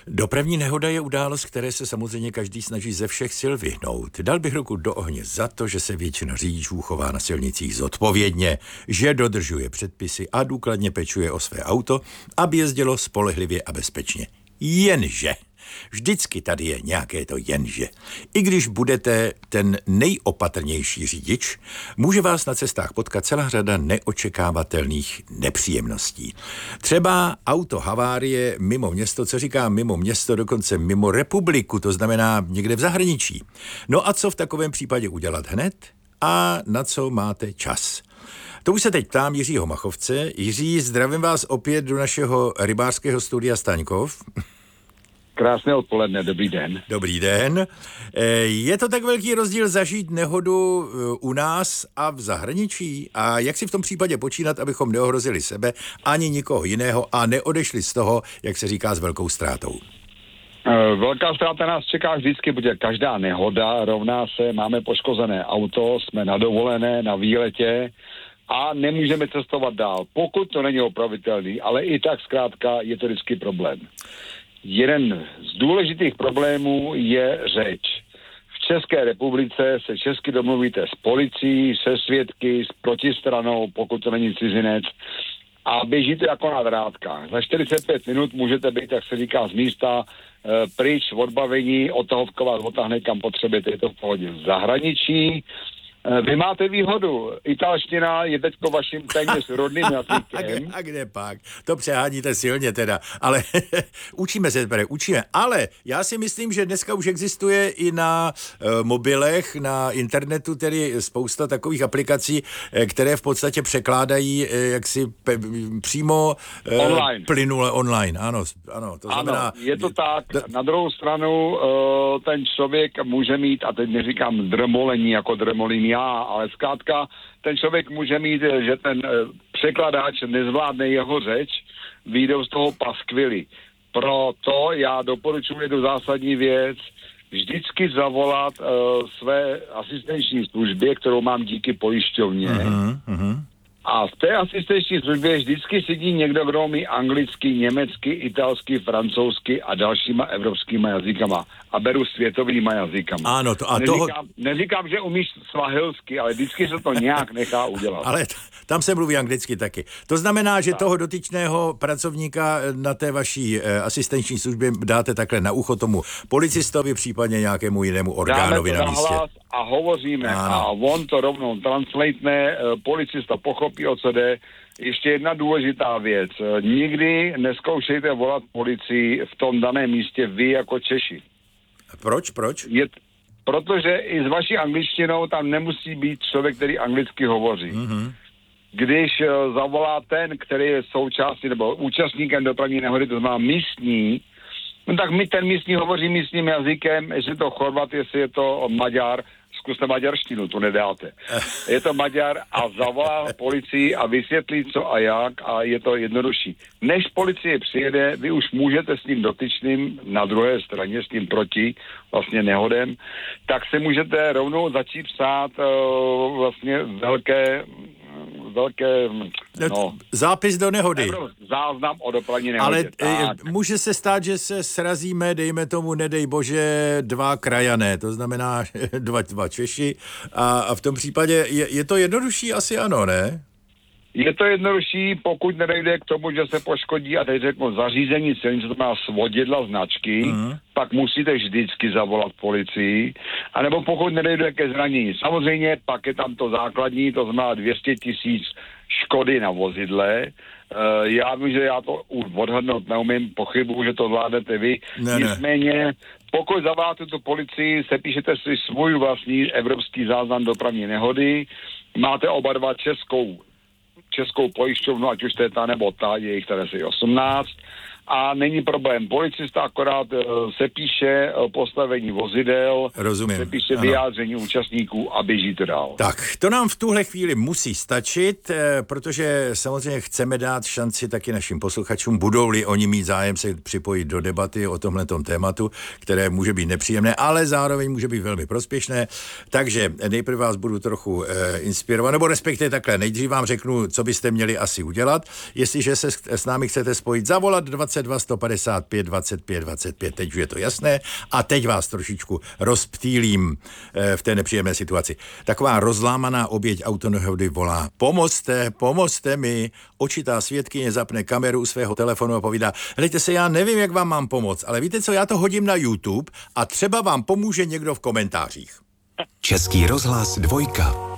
Dopravní nehoda je událost, které se samozřejmě každý snaží ze všech sil vyhnout. Dal bych ruku do ohně za to, že se většina řidičů chová na silnicích zodpovědně, že dodržuje předpisy a důkladně pečuje o své auto, aby jezdilo spolehlivě a bezpečně. Jenže vždycky tady je nějaké to jenže. I když budete ten nejopatrnější řidič, může vás na cestách potkat celá řada neočekávatelných nepříjemností. Třeba auto havárie mimo město, co říká mimo město, dokonce mimo republiku, to znamená někde v zahraničí. No a co v takovém případě udělat hned? A na co máte čas? To už se teď ptám Jiřího Machovce. Jiří, zdravím vás opět do našeho rybářského studia Staňkov. Krásné odpoledne, dobrý den. Dobrý den. Je to tak velký rozdíl zažít nehodu u nás a v zahraničí? A jak si v tom případě počínat, abychom neohrozili sebe ani nikoho jiného a neodešli z toho, jak se říká, s velkou ztrátou? Velká ztráta nás čeká vždycky, protože každá nehoda rovná se, máme poškozené auto, jsme na dovolené, na výletě a nemůžeme cestovat dál, pokud to není opravitelný, ale i tak zkrátka je to vždycky problém. Jeden z důležitých problémů je řeč. V České republice se česky domluvíte s policií, se svědky, s protistranou, pokud to není cizinec, a běžíte jako na drátkách. Za 45 minut můžete být, jak se říká, z místa pryč, odbavení, otahovkovat, odtáhne kam potřebujete, je to v pohodě. V zahraničí vy máte výhodu. Italština je teďko vaším téměř rodným jazykem. A kde pak? To přeháníte silně teda. Ale učíme se, učíme. Ale já si myslím, že dneska už existuje i na mobilech, na internetu, tedy spousta takových aplikací, které v podstatě překládají jaksi přímo online. Plynule online. Ano, to znamená... Ano, je to tak. Na druhou stranu ten člověk může mít, a teď neříkám drmolení jako drmolím já, ale zkrátka ten člověk může mít, že ten překladáč nezvládne jeho řeč, vyjdou z toho paskvily. Proto já doporučuji jednu zásadní věc, vždycky zavolat své asistenční službě, kterou mám díky pojišťovně. A v té asistenční službě vždycky sedí někdo, kdo umí anglicky, německy, italsky, francouzsky a dalšíma evropskýma jazykama. A beru světovýma jazykama. Ano, neříkám, že umíš svahilsky, ale vždycky se to nějak nechá udělat. Ale tam se mluví anglicky taky. To znamená, že toho dotyčného pracovníka na té vaší asistenční službě dáte takhle na ucho tomu policistovi, případně nějakému jinému orgánovi na místě. A hovoříme. Ano. A on to rovnou translatne, policista pochopí, o co jde. Ještě jedna důležitá věc. Nikdy neskoušejte volat policii v tom daném místě vy jako Češi. Proč? Protože i s vaší angličtinou tam nemusí být člověk, který anglicky hovoří. Když zavolá ten, který je součástí nebo účastníkem dopravní nehody, to znamená místní, no tak ten místní hovoří místním jazykem, jestli je to Chorvat, jestli je to Maďar, zkuste maďarštinu, to nedáte. Je to Maďar a zavolá policii a vysvětlí co a jak a je to jednodušší. Než policie přijede, vy už můžete s tím dotyčným na druhé straně, s tím proti vlastně nehodem, tak se můžete rovnou začít psát vlastně velké zápis do nehody. Záznam o dopravní nehodě. Ale může se stát, že se srazíme, dejme tomu, nedej bože, dva krajané, to znamená dva Češi a v tom případě je to jednodušší asi ano, ne? Je to jednodušší, pokud nedejde k tomu, že se poškodí a teď řeknu zařízení silnice, to má svodidla značky, pak musíte vždycky zavolat policii, anebo pokud nedejde ke zranění. Samozřejmě pak je tam to základní, to znamená 200 000 škody na vozidle. Já vím, že já to už odhadnout neumím, pochybuju, že to zvládnete vy. Nicméně, pokud zavoláte tu policii, sepíšete si svůj vlastní evropský záznam dopravní nehody, máte oba dva českou pojišťovnu, ať už to je ta nebo ta, je jich tady asi 18 a není problém. Policista akorát sepíše postavení vozidel, sepíše vyjádření účastníků a běží to dál. Tak, to nám v tuhle chvíli musí stačit, protože samozřejmě chceme dát šanci taky našim posluchačům, budou-li oni mít zájem se připojit do debaty o tomhletom tématu, které může být nepříjemné, ale zároveň může být velmi prospěšné. Takže nejprve vás budu trochu inspirovat, nebo respektive takhle, nejdřív vám řeknu, co byste měli asi udělat. Jestliže se s námi chcete spojit, zavolat 20 22 155 25 25. Teď už je to jasné a teď vás trošičku rozptýlím v té nepříjemné situaci. Taková rozlámaná oběť autonehody volá: pomozte mi. Očitá svědkyně zapne kameru u svého telefonu a povídá: helejte se, já nevím, jak vám mám pomoct, ale víte co, já to hodím na YouTube a třeba vám pomůže někdo v komentářích. Český rozhlas 2.